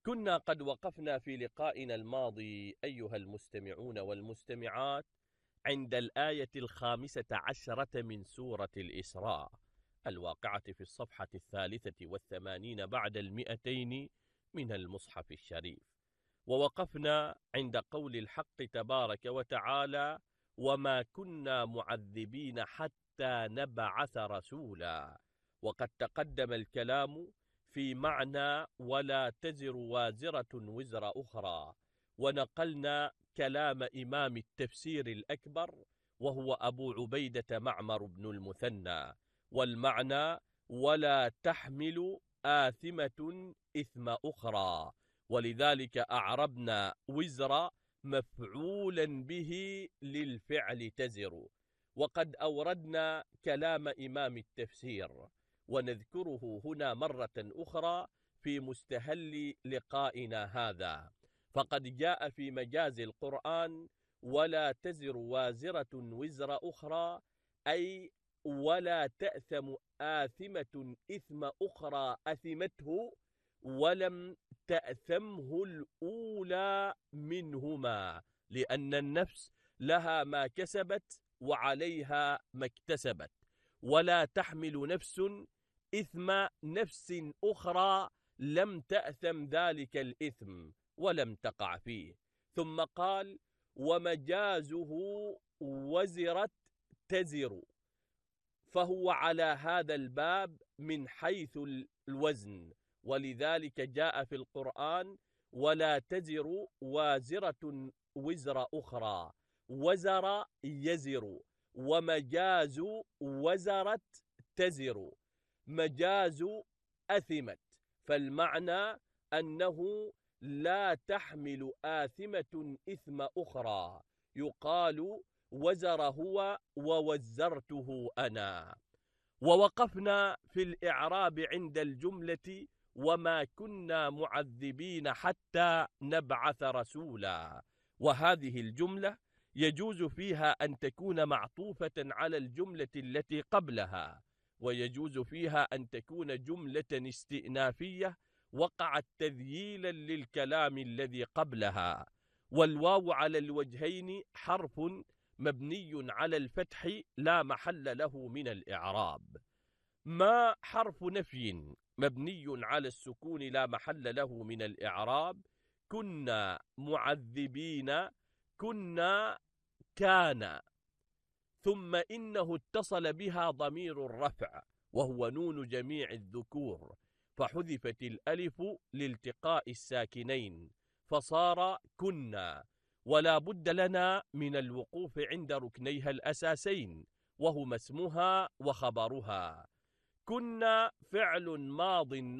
كنا قد وقفنا في لقائنا الماضي أيها المستمعون والمستمعات عند الآية 15 من سورة الإسراء الواقعة في الصفحة 83 بعد 200 من المصحف الشريف، ووقفنا عند قول الحق تبارك وتعالى: وما كنا معذبين حتى نبعث رسولا. وقد تقدم الكلام في معنى ولا تزر وازرة وزر أخرى، ونقلنا كلام إمام التفسير الأكبر وهو أبو عبيدة معمر بن المثنى، والمعنى ولا تحمل آثمة إثم أخرى، ولذلك أعربنا وزر مفعولا به للفعل تزر. وقد أوردنا كلام إمام التفسير، ونذكره هنا مرة أخرى في مستهل لقائنا هذا، فقد جاء في مجاز القرآن ولا تزر وازرة وزر أخرى، أي ولا تأثم آثمة إثم أخرى أثمته ولم تأثمه الأولى منهما، لأن النفس لها ما كسبت وعليها ما اكتسبت، ولا تحمل نفس إثم نفس أخرى لم تأثم ذلك الإثم ولم تقع فيه. ثم قال: ومجازه وزرت تزر، فهو على هذا الباب من حيث الوزن، ولذلك جاء في القرآن ولا تزر وازرة وزر أخرى، وزر يزر، ومجاز وزرت تزر، مجاز أثمت، فالمعنى أنه لا تحمل آثمة إثم أخرى، يقال وزر هو ووزرته أنا. ووقفنا في الإعراب عند الجملة وما كنا معذبين حتى نبعث رسولا، وهذه الجملة يجوز فيها أن تكون معطوفة على الجملة التي قبلها، ويجوز فيها أن تكون جملة استئنافية وقعت تذييلا للكلام الذي قبلها. والواو على الوجهين حرف مبني على الفتح لا محل له من الإعراب. ما حرف نفي مبني على السكون لا محل له من الإعراب. كنا معذبين، كنا كان، ثم إنه اتصل بها ضمير الرفع وهو نون جميع الذكور، فحذفت الألف لالتقاء الساكنين فصار كنا، ولا بد لنا من الوقوف عند ركنيها الأساسين وهما اسمها وخبرها. كنا فعل ماض